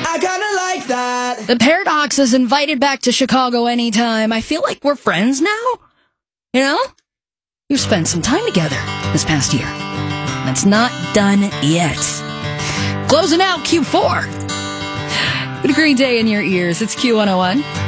I kinda like that. The Paradox is invited back to Chicago anytime. I feel like we're friends now. You know? We've spent some time together this past year. That's not done yet. Closing out Q4. With Green Day in your ears, it's Q101.